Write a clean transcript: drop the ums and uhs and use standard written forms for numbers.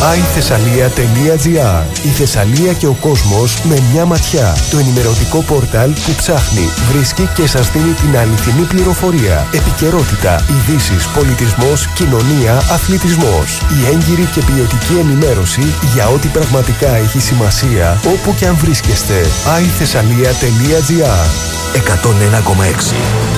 iThessalia.gr. Η Θεσσαλία και ο κόσμος με μια ματιά. Το ενημερωτικό πόρταλ που ψάχνει, βρίσκει και σας δίνει την αληθινή πληροφορία. Επικαιρότητα, ειδήσεις, πολιτισμός, κοινωνία, αθλητισμός. Η έγκυρη και ποιοτική ενημέρωση για ό,τι πραγματικά έχει σημασία όπου και αν βρίσκεστε. iThessalia.gr 101,6